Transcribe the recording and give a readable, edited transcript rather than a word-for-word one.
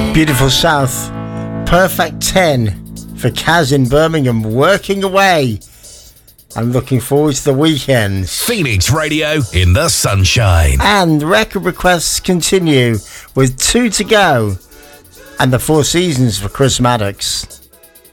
Beautiful South. Perfect 10 for Kaz in Birmingham. Working away. I'm looking forward to the weekends. Phoenix Radio in the sunshine. And record requests continue with 2 to go. And the Four Seasons for Chris Maddox.